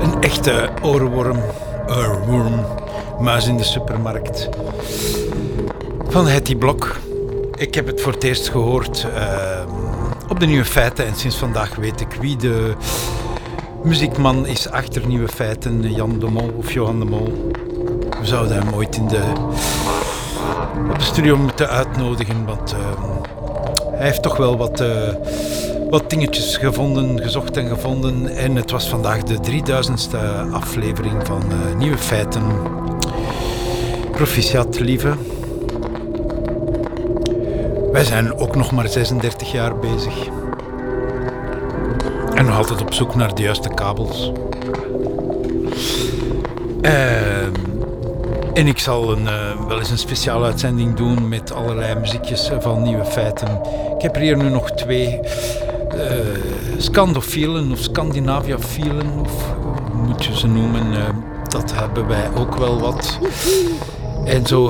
Een echte oorworm, muis in de supermarkt. Van Hetty Blok. Ik heb het voor het eerst gehoord op de Nieuwe Feiten. En sinds vandaag weet ik wie de muziekman is achter Nieuwe Feiten. Jan de Mol of Johan de Mol. We zouden hem ooit op de studio moeten uitnodigen. Want hij heeft toch wel wat dingetjes gezocht en gevonden. En het was vandaag de 3000ste aflevering van Nieuwe Feiten. Proficiat, lieve. Wij zijn ook nog maar 36 jaar bezig. En nog altijd op zoek naar de juiste kabels. En ik zal wel eens een speciale uitzending doen met allerlei muziekjes van Nieuwe Feiten. Ik heb er hier nu nog 2. Scandofielen of Scandinaviafielen, of hoe moet je ze noemen. Dat hebben wij ook wel wat. En zo